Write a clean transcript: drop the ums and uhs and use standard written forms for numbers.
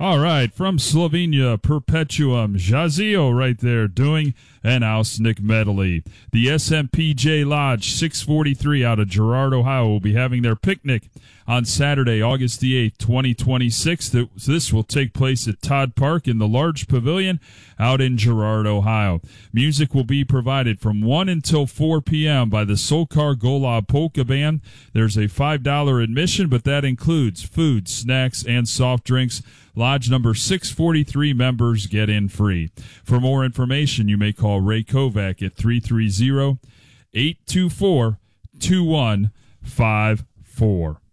All right, from Slovenia, Perpetuum, Jazio right there doing an Ausnick medley. The SMPJ Lodge 643 out of Girard, Ohio will be having their picnic on Saturday, August the 8th, 2026. This will take place at Todd Park in the large pavilion out in Girard, Ohio. Music will be provided from 1 until 4 p.m. by the Solkar Golub Polka Band. There's a $5 admission, but that includes food, snacks, and soft drinks. Lodge number 643 members get in free. For more information, you may call Ray Kovac at 330-824-2154.